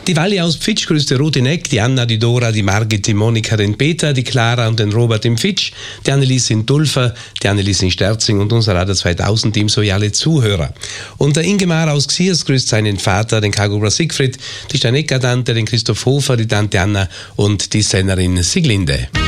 Die Walli aus Pfitsch grüßt die Ruth in Eck, die Anna, die Dora, die Margit, die Monika, den Peter, die Clara und den Robert in Pfitsch, die Annelies in Dulfer, die Annelies in Sterzing und unser Radio 2000 Team sowie alle Zuhörer. Und der Ingemar aus Xiers grüßt seinen Vater, den Kagobler Siegfried, die Steinecker-Tante, den Christoph Hofer, die Tante Anna und die Sennerin Siglinde.